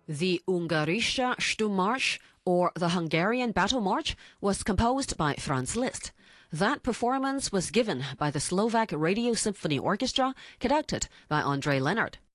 The Ungarische Sturmmarsch, or the Hungarian Battle March, was composed by Franz Liszt. That performance was given by the Slovak Radio Symphony Orchestra, conducted by Andrei Leonard.